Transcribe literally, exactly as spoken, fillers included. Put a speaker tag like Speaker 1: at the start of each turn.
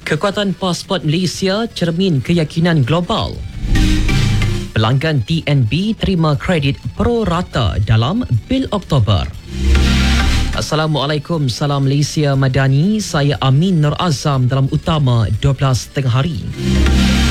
Speaker 1: Kekuatan pasport Malaysia cermin keyakinan global. Pelanggan T N B terima kredit pro rata dalam bil Oktober. Assalamualaikum, salam Malaysia Madani. Saya Amin Nur Azam dalam utama dua belas tengah hari.